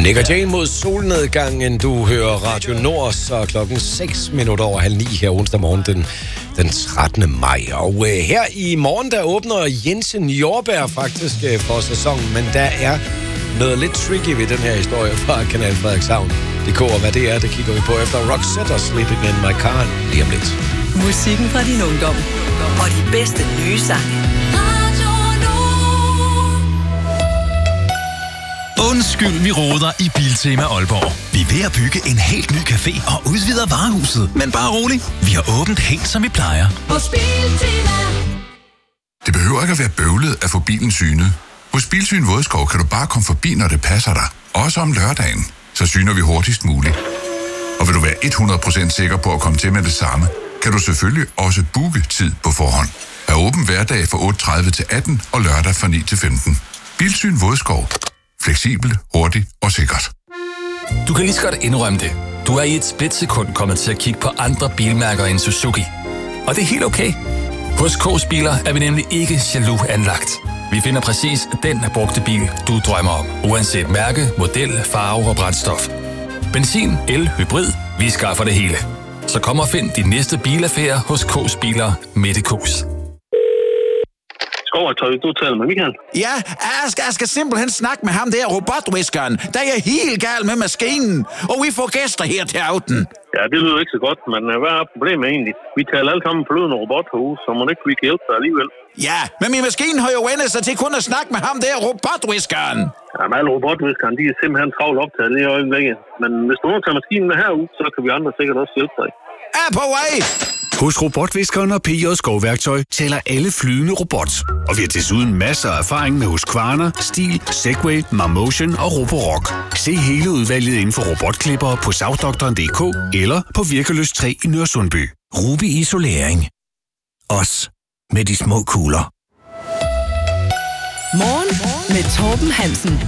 Nick og Jane mod solnedgangen. Du hører Radio Nord, så klokken 6:06 her onsdag morgen den 13. maj. Og her i morgen, der åbner Jensen Jordbær faktisk for sæsonen, men der er noget lidt tricky ved den her historie fra Kanal Frederikshavn. Og hvad det er, det kigger vi på efter Roxette og Sleeping in My Car lige om lidt. Musikken fra din ungdom og de bedste nye sange. Undskyld, vi roder i Biltema Aalborg. Vi er ved at bygge en helt ny café og udvider varehuset. Men bare rolig, vi har åbent helt som vi plejer. Hos Biltema. Det behøver ikke at være bøvlet at få bilen synet. Hos Bilsyn Vådskov kan du bare komme forbi, når det passer dig. Også om lørdagen. Så syner vi hurtigst muligt. Og vil du være 100% sikker på at komme til med det samme, kan du selvfølgelig også booke tid på forhånd. Er åben hverdag fra 8:30 til 18 og lørdag fra 9 til 15. Bilsyn Vådskov. Fleksibelt, hurtigt og sikkert. Du kan lige så godt indrømme det. Du er i et splitsekund kommet til at kigge på andre bilmærker end Suzuki. Og det er helt okay. Hos K's Biler er vi nemlig ikke jaloux anlagt. Vi finder præcis den brugte bil, du drømmer om. Uanset mærke, model, farve og brændstof. Benzin, el, hybrid, vi skaffer det hele. Så kom og find din næste bilaffære hos K's Biler Mette K's. Du taler med Michael. Ja, jeg skal simpelthen snakke med ham der robotviskeren. Der er helt gal med maskinen, og vi får gæster her til aften. Ja, det lyder ikke så godt, men hvad er problemet egentlig? Vi taler alle sammen forlydende robothus, så må det ikke vi kan hjælpe dig alligevel. Ja, men min maskine har jo vendt sig til kun at snakke med ham der robotviskeren. Ja, men alle robotviskeren, de er simpelthen travlt optaget lige i øjeblikket. Men hvis du nu tager maskinen med herud, så kan vi andre sikkert også hjælpe dig. Er på vej! Hos Robotviskeren og P.J. Skovværktøj tæller alle flydende robot. Og vi har desuden masser af erfaring med Husqvarna, Stihl, Segway, Marmotion og Roborock. Se hele udvalget inden for robotklippere på savdoktoren.dk eller på Virkeløst 3 i Nørresundby. Ruby Isolering. Os med de små kugler. Morgen med Torben Hansen.